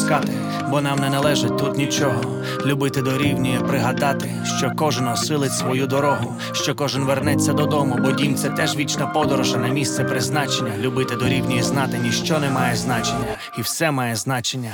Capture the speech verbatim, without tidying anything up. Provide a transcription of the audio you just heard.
відпускати, бо нам не належить тут нічого. Любити дорівнює пригадати, що кожен осилить свою дорогу, що кожен вернеться додому, бо дім — це теж вічна подорож, а не місце призначення. Любити дорівнює знати, ніщо не має значення, і все має значення.